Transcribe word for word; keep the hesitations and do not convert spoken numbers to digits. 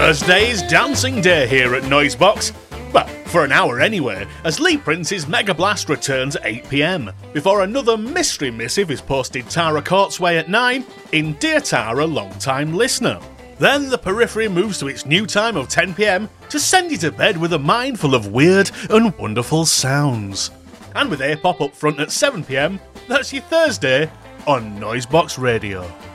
Thursday's Dancing Day here at Noisebox. Well, for an hour anyway, as Lee Prince's Mega Blast returns at eight p m, before another mystery missive is posted Tara Courtsway at nine in Dear Tara, long-time listener. Then the Periphery moves to its new time of ten p m to send you to bed with a mind full of weird and wonderful sounds. And with A-Pop up front at seven p m, that's your Thursday on Noisebox Radio.